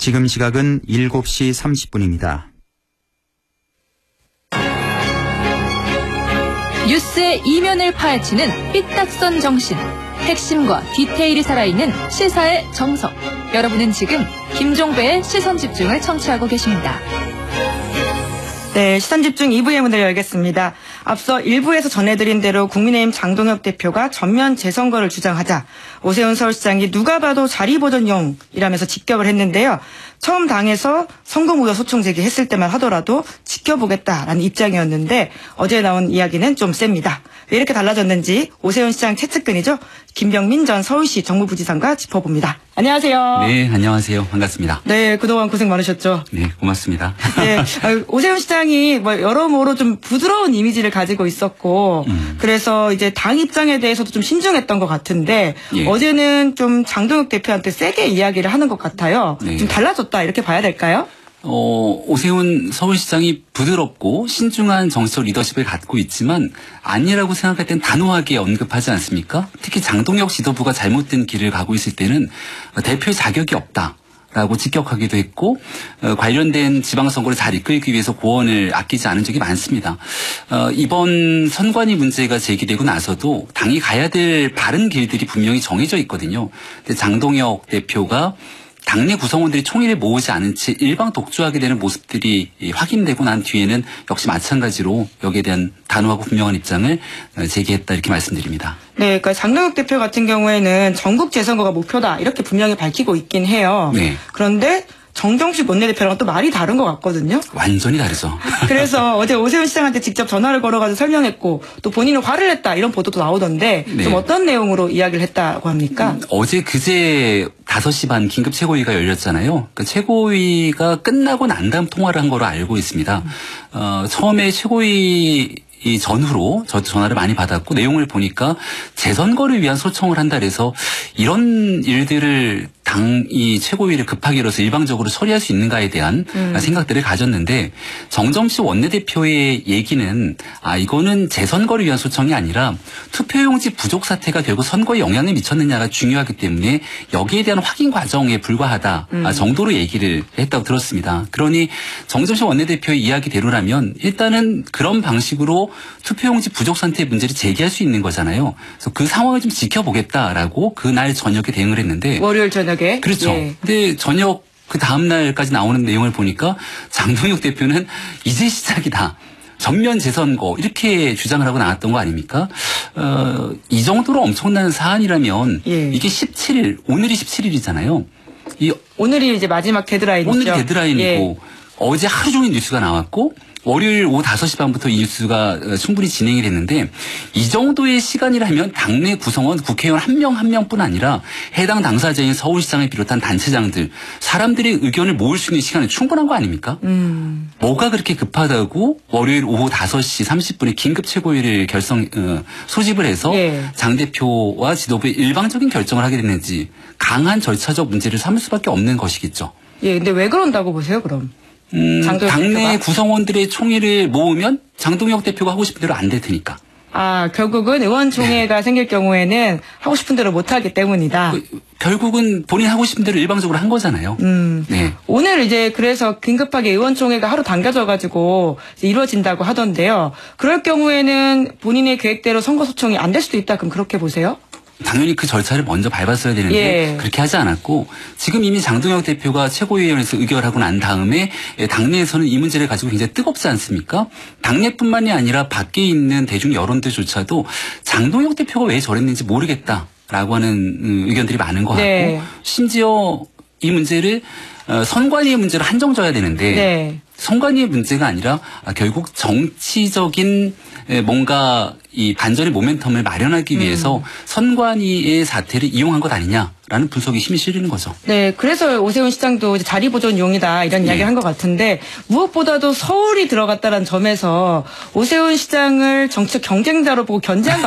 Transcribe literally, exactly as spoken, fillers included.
지금 시각은 일곱 시 삼십 분입니다. 뉴스의 이면을 파헤치는 삐딱선 정신. 핵심과 디테일이 살아있는 시사의 정석. 여러분은 지금 김종배의 시선집중을 청취하고 계십니다. 네, 시선집중 이 부의 문을 열겠습니다. 앞서 일 부에서 전해드린 대로 국민의힘 장동혁 대표가 전면 재선거를 주장하자 오세훈 서울시장이 누가 봐도 자리보전용이라면서 직격을 했는데요. 처음 당에서 선거무효 소송 제기했을 때만 하더라도 지켜보겠다라는 입장이었는데 어제 나온 이야기는 좀 셉니다. 왜 이렇게 달라졌는지 오세훈 시장 최측근이죠. 김병민 전 서울시 정무부지사가 짚어봅니다. 안녕하세요. 네, 안녕하세요. 반갑습니다. 네, 그동안 고생 많으셨죠. 네, 고맙습니다. 네, 오세훈 시장이 뭐 여러모로 좀 부드러운 이미지를 가지고 있었고 음. 그래서 이제 당 입장에 대해서도 좀 신중했던 것 같은데 예. 어제는 좀 장동혁 대표한테 세게 이야기를 하는 것 같아요. 네. 좀 달라졌다 이렇게 봐야 될까요? 어, 오세훈 서울시장이 부드럽고 신중한 정치적 리더십을 갖고 있지만 아니라고 생각할 땐 단호하게 언급하지 않습니까? 특히 장동혁 지도부가 잘못된 길을 가고 있을 때는 대표의 자격이 없다. 라고 직격하기도 했고 어, 관련된 지방선거를 잘 이끌기 위해서 고언을 아끼지 않은 적이 많습니다. 어, 이번 선관위 문제가 제기되고 나서도 당이 가야 될 바른 길들이 분명히 정해져 있거든요. 근데 장동혁 대표가 당내 구성원들이 총의를 모으지 않은 채 일방 독주하게 되는 모습들이 확인되고 난 뒤에는 역시 마찬가지로 여기에 대한 단호하고 분명한 입장을 제기했다 이렇게 말씀드립니다. 네, 그러니까 장동혁 대표 같은 경우에는 전국 재선거가 목표다 이렇게 분명히 밝히고 있긴 해요. 네. 그런데 정정식 원내대표랑 또 말이 다른 것 같거든요. 완전히 다르죠. 그래서 어제 오세훈 시장한테 직접 전화를 걸어가지고 설명했고 또 본인은 화를 냈다 이런 보도도 나오던데 네. 좀 어떤 내용으로 이야기를 했다고 합니까? 음, 어제 그제 다섯 시 반 긴급 최고위가 열렸잖아요. 그러니까 최고위가 끝나고 난 다음 통화를 한 거로 알고 있습니다. 어, 처음에 최고위 이 전후로 저 전화를 많이 받았고 내용을 보니까 재선거를 위한 소청을 한다 그래서 이런 일들을 당이 최고위를 급하게 열어서 일방적으로 처리할 수 있는가에 대한 음. 생각들을 가졌는데 정정식 원내대표의 얘기는 아 이거는 재선거를 위한 소청이 아니라 투표용지 부족 사태가 결국 선거에 영향을 미쳤느냐가 중요하기 때문에 여기에 대한 확인 과정에 불과하다 음. 정도로 얘기를 했다고 들었습니다. 그러니 정정식 원내대표의 이야기대로라면 일단은 그런 방식으로 투표용지 부족 상태의 문제를 제기할 수 있는 거잖아요. 그래서 그 상황을 좀 지켜보겠다라고 그날 저녁에 대응을 했는데 월요일 저녁에 그렇죠. 예. 근데 저녁 그 다음 날까지 나오는 내용을 보니까 장동혁 대표는 이제 시작이다. 전면 재선거 이렇게 주장을 하고 나왔던 거 아닙니까? 어, 이 정도로 엄청난 사안이라면 예. 이게 십칠 일 오늘이 십칠 일이잖아요. 이 오늘이 이제 마지막 데드라인이죠. 오늘이 데드라인이고 예. 어제 하루 종일 뉴스가 나왔고 월요일 오후 다섯 시 반부터 이 뉴스가 충분히 진행이 됐는데 이 정도의 시간이라면 당내 구성원 국회의원 한 명 한 명뿐 아니라 해당 당사자인 서울시장을 비롯한 단체장들 사람들의 의견을 모을 수 있는 시간이 충분한 거 아닙니까? 음. 뭐가 그렇게 급하다고 월요일 오후 다섯 시 삼십 분에 긴급 최고위를 결성 어, 소집을 해서 예. 장 대표와 지도부의 일방적인 결정을 하게 됐는지 강한 절차적 문제를 삼을 수밖에 없는 것이겠죠. 예, 근데 왜 그런다고 보세요, 그럼? 음, 당내 대표가? 구성원들의 총의를 모으면 장동혁 대표가 하고 싶은 대로 안 될 테니까. 아, 결국은 의원총회가 네. 생길 경우에는 하고 싶은 대로 못하기 때문이다. 그, 결국은 본인 하고 싶은 대로 일방적으로 한 거잖아요. 음. 네. 오늘 이제 그래서 긴급하게 의원총회가 하루 당겨져가지고 이루어진다고 하던데요. 그럴 경우에는 본인의 계획대로 선거 소청이 안 될 수도 있다. 그럼 그렇게 보세요? 당연히 그 절차를 먼저 밟았어야 되는데 예. 그렇게 하지 않았고 지금 이미 장동혁 대표가 최고위원회에서 의결하고 난 다음에 당내에서는 이 문제를 가지고 굉장히 뜨겁지 않습니까? 당내뿐만이 아니라 밖에 있는 대중 여론들조차도 장동혁 대표가 왜 저랬는지 모르겠다라고 하는 의견들이 많은 것 같고 네. 심지어 이 문제를 선관위의 문제로 한정져야 되는데 네. 선관위의 문제가 아니라 결국 정치적인 뭔가 이 반전의 모멘텀을 마련하기 위해서 음. 선관위의 사태를 이용한 것 아니냐라는 분석이 힘이 실리는 거죠. 네, 그래서 오세훈 시장도 자리 보존용이다 이런 네. 이야기를 한 것 같은데 무엇보다도 서울이 들어갔다는 점에서 오세훈 시장을 정치적 경쟁자로 보고 견제한 거